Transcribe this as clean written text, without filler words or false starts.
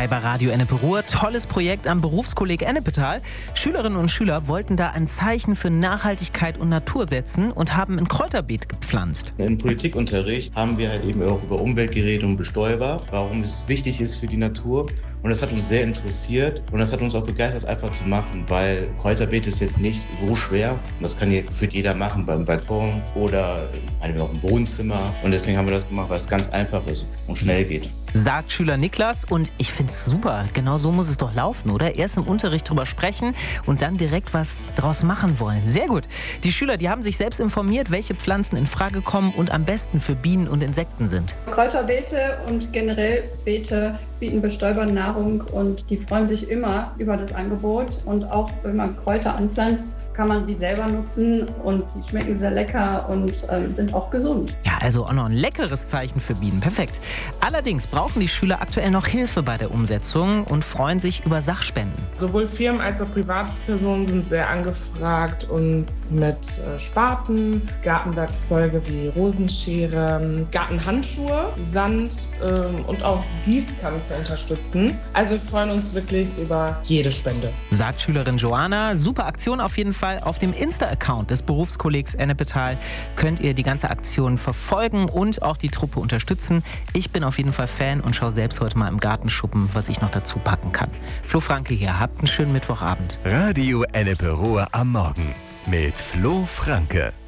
dabei bei Radio Ennepe Ruhr. Tolles Projekt am Berufskolleg Ennepetal. Schülerinnen und Schüler wollten da ein Zeichen für Nachhaltigkeit und Natur setzen und haben ein Kräuterbeet gepflanzt. Im Politikunterricht haben wir halt eben auch über Umwelt geredet und Bestäuber, warum es wichtig ist für die Natur. Und das hat uns sehr interessiert und das hat uns auch begeistert, es einfach zu machen, weil Kräuterbeet ist jetzt nicht so schwer. Und das kann gefühlt jeder machen beim Balkon oder auf dem Wohnzimmer. Und deswegen haben wir das gemacht, weil es ganz einfach ist und schnell geht. Sagt Schüler Niklas, und ich finde es super. Genau so muss es doch laufen, oder? Erst im Unterricht drüber sprechen und dann direkt was draus machen wollen. Sehr gut. Die Schüler, die haben sich selbst informiert, welche Pflanzen in Frage kommen und am besten für Bienen und Insekten sind. Kräuterbeete und generell Beete bieten Bestäubern Nahrung und die freuen sich immer über das Angebot. Und auch wenn man Kräuter anpflanzt, kann man die selber nutzen und die schmecken sehr lecker und sind auch gesund. Ja, also auch noch ein leckeres Zeichen für Bienen. Perfekt. Allerdings brauchen die Schüler aktuell noch Hilfe bei der Umsetzung und freuen sich über Sachspenden. Sowohl Firmen als auch Privatpersonen sind sehr angefragt, uns mit Spaten, Gartenwerkzeuge wie Rosenschere, Gartenhandschuhe, Sand und auch Gießkannen zu unterstützen. Also wir freuen uns wirklich über jede Spende. Sagt Schülerin Joanna. Super Aktion auf jeden Fall. Auf dem Insta-Account des Berufskollegs Ennepetal könnt ihr die ganze Aktion verfolgen und auch die Truppe unterstützen. Ich bin auf jeden Fall Fan und schaue selbst heute mal im Gartenschuppen, was ich noch dazu packen kann. Flo Franke hier. Habt einen schönen Mittwochabend. Radio Ennepe Ruhr am Morgen mit Flo Franke.